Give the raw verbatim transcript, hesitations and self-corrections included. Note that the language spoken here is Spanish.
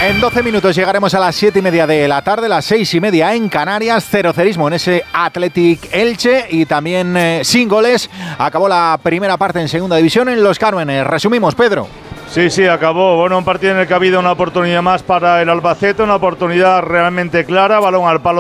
En doce minutos llegaremos a las siete y media de la tarde, las seis y media en Canarias. Cerocerismo en ese Athletic Elche y también eh, sin goles. Acabó la primera parte en segunda división en Los Cármenes. Resumimos, Pedro. Sí, sí, acabó. Bueno, un partido en el que ha habido una oportunidad más para el Albacete, una oportunidad realmente clara, balón al palo